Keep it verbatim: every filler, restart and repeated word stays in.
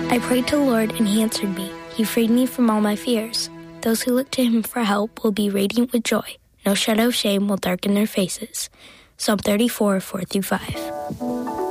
I prayed to the Lord, and he answered me. He freed me from all my fears. Those who look to him for help will be radiant with joy. No shadow of shame will darken their faces. Psalm thirty-four, four through five.